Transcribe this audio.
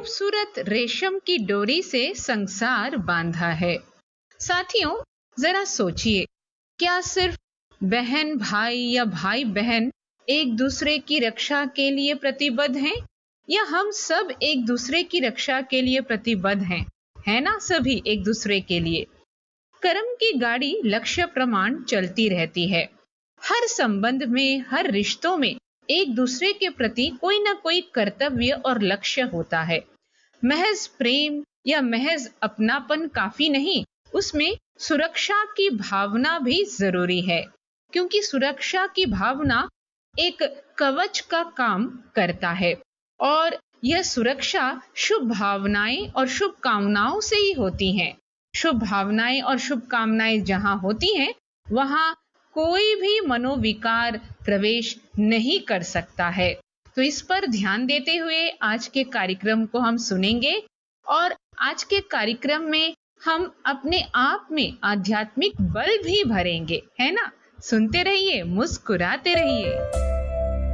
खूबसूरत रेशम की डोरी से संसार बांधा है। साथियों, जरा सोचिए, क्या सिर्फ बहन भाई या भाई बहन एक दूसरे की रक्षा के लिए प्रतिबद्ध हैं, या हम सब एक दूसरे की रक्षा के लिए प्रतिबद्ध हैं? है ना, सभी एक दूसरे के लिए। कर्म की गाड़ी लक्ष्य प्रमाण चलती रहती है। हर संबंध में, हर रिश्तों में एक दूसरे के प्रति कोई ना कोई कर्तव्य और लक्ष्य होता है। महज प्रेम या महज अपनापन काफी नहीं, उसमें सुरक्षा की भावना भी जरूरी है, क्योंकि सुरक्षा की भावना एक कवच का काम करता है और यह सुरक्षा शुभ भावनाएं और शुभकामनाओं से ही होती हैं। शुभ भावनाएं और शुभकामनाएं जहां होती हैं, वहां कोई भी मनोविकार प्रवेश नहीं कर सकता है। तो इस पर ध्यान देते हुए आज के कार्यक्रम को हम सुनेंगे और आज के कार्यक्रम में हम अपने आप में आध्यात्मिक बल भी भरेंगे, है ना? सुनते रहिए, मुस्कुराते रहिए।